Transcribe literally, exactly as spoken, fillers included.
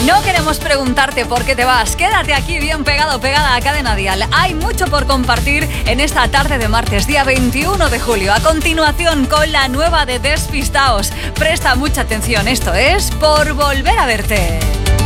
No queremos preguntarte por qué te vas. Quédate aquí bien pegado, pegada a Cadena Dial. Hay mucho por compartir en esta tarde de martes, día veintiuno de julio. A continuación, con la nueva de Despistaos. Presta mucha atención, esto es Por Volver a Verte.